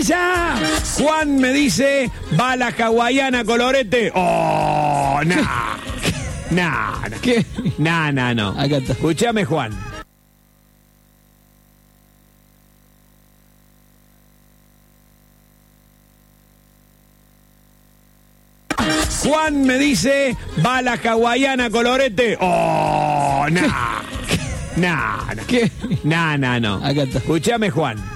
¡Ella! Juan me dice, va la hawaiana colorete. ¡Oh, nah! Nah, nah. ¿Qué? Nah, nah, no. Acá está. Escuchame, Juan. Juan me dice, va la hawaiana colorete. ¡Oh, nah! Nah, nah. ¿Qué? Nah, nah, no. Acá está. Escuchame, Juan.